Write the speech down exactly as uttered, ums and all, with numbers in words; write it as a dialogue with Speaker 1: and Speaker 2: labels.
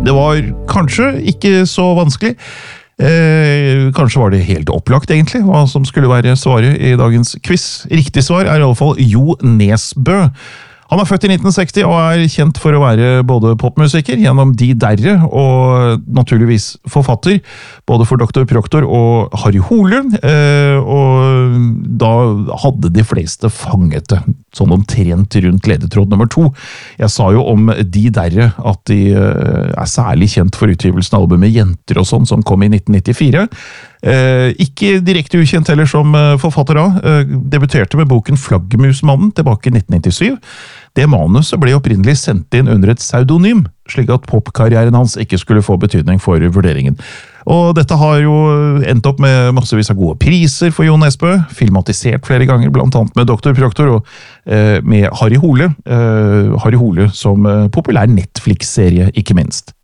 Speaker 1: Det var kanskje ikke så vanskelig. Eh, kanskje var det helt opplagt egentlig, hva som skulle være svaret i dagens quiz. Riktig svar er i alle fall Jo Nesbø. Han er født i nitten seksti og er kjent for å være både popmusiker gjennom De Derre og naturligvis forfatter, både for Doktor Proktor og Harry Hole. Eh, og da hadde de fleste fanget det, sånn omtrent rundt ledetråd nummer to. Jeg sa jo om De Derre at de eh, er særlig kjent for utgivelsen av albumet Jenter og sånn, som kom i nitten nittifire. Eh, ikke direkte ukjent heller som eh, forfatter da. Eh, debuterte med boken Flaggermusmannen tilbake i nitten nittisju. Det manuset ble opprinnelig sendt inn under et pseudonym, slik at popkarrieren hans ikke skulle få betydning for vurderingen. Og dette har jo endt opp med massevis av gode priser for Jo Nesbø, filmatisert flere ganger, blant annet med Doktor Proktor og eh, med Harry Hole. Eh, Harry Hole som eh, populær Netflix-serie, ikke minst.